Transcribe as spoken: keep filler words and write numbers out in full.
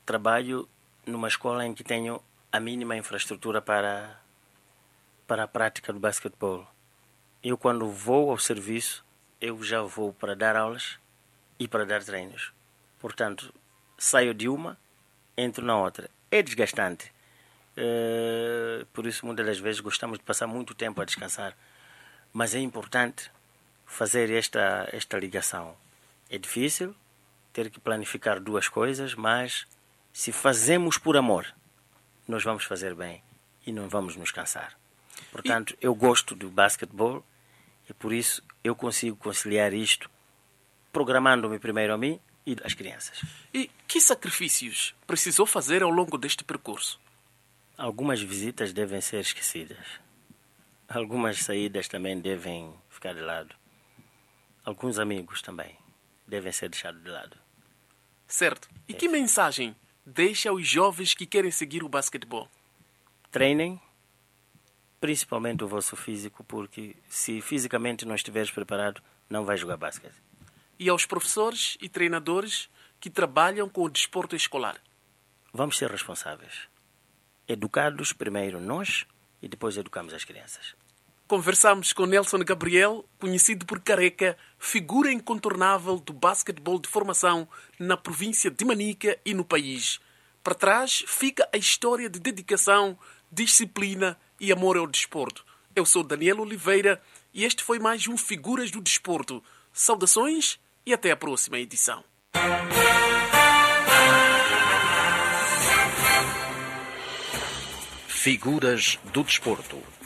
trabalho numa escola em que tenho a mínima infraestrutura para, para a prática do basquetebol. Eu, quando vou ao serviço, eu já vou para dar aulas e para dar treinos. Portanto, saio de uma, entro na outra. É desgastante. Uh, por isso, muitas das vezes, gostamos de passar muito tempo a descansar. Mas é importante fazer esta, esta ligação. É difícil ter que planificar duas coisas, mas se fazemos por amor, nós vamos fazer bem e não vamos nos cansar. Portanto, eu gosto do basquetebol e por isso eu consigo conciliar isto, programando-me primeiro a mim e às crianças. E que sacrifícios precisou fazer ao longo deste percurso? Algumas visitas devem ser esquecidas. Algumas saídas também devem ficar de lado. Alguns amigos também devem ser deixados de lado. Certo. E é. Que mensagem deixa aos jovens que querem seguir o basquetebol? Treinem, principalmente o vosso físico, porque se fisicamente não estiveres preparado, não vais jogar basquete. E aos professores e treinadores que trabalham com o desporto escolar? Vamos ser responsáveis. Educados primeiro nós e depois educamos as crianças. Conversamos com Nelson Gabriel, conhecido por Careca, figura incontornável do basquetebol de formação na província de Manica e no país. Para trás fica a história de dedicação, disciplina e amor ao desporto. Eu sou Daniel Oliveira e este foi mais um Figuras do Desporto. Saudações e até a próxima edição. Figuras do Desporto.